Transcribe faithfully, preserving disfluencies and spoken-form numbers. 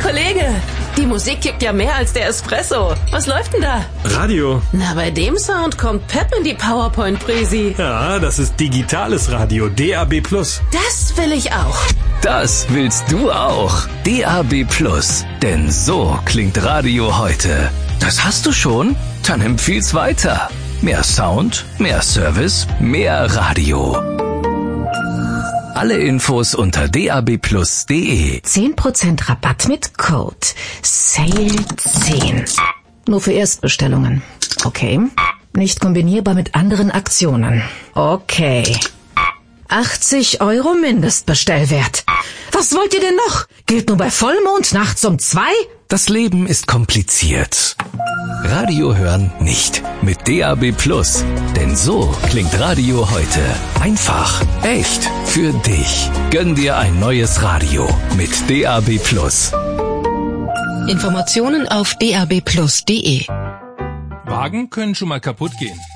Kollege, die Musik kickt ja mehr als der Espresso. Was läuft denn da? Radio. Na, bei dem Sound kommt Pep in die PowerPoint-Präsi. Ja, das ist digitales Radio, D A B plus. Das will ich auch. Das willst du auch. D A B plus. Denn so klingt Radio heute. Das hast du schon? Dann empfiehl's weiter. Mehr Sound, mehr Service, mehr Radio. Alle Infos unter d a b plus punkt d e. zehn Prozent Rabatt mit Code Sale zehn. Nur für Erstbestellungen. Okay. Nicht kombinierbar mit anderen Aktionen. Okay. achtzig Euro Mindestbestellwert. Was wollt ihr denn noch? Gilt nur bei Vollmond nachts um zwei? Das Leben ist kompliziert. Radio hören nicht. Mit D A B plus. Denn so klingt Radio heute. Einfach, echt, für dich. Gönn dir ein neues Radio mit D A B plus. Informationen auf d a b plus punkt d e. Wagen können schon mal kaputt gehen.